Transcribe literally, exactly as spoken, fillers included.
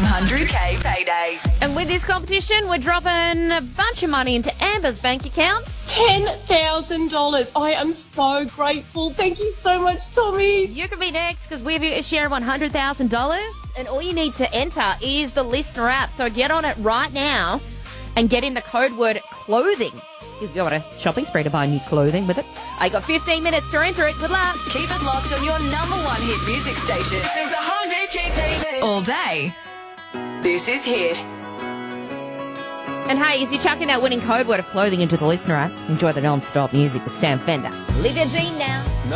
one hundred K payday. And with this competition, we're dropping a bunch of money into Amber's bank account. ten thousand dollars. I am so grateful. Thank you so much, Tommy. You can be next because we share one hundred thousand dollars. And all you need to enter is the listener app. So get on it right now and get in the code word clothing. You've got a shopping spree to buy new clothing with it. I got fifteen minutes to enter it. Good luck. Keep it locked on your number one hit music station. This is one hundred K payday. All day. This is Hit. And hey, as you chuck in that winning code word of clothing into the listener app, enjoy the non-stop music with Sam Fender. Live your dream now.